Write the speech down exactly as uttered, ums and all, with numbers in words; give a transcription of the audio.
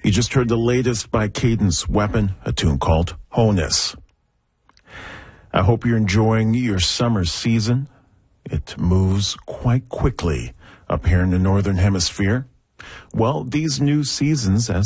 You just heard the latest by Cadence Weapon, a tune called Honus. I hope you're enjoying your summer season. It moves quite quickly up here in the Northern Hemisphere. Well, these new seasons, as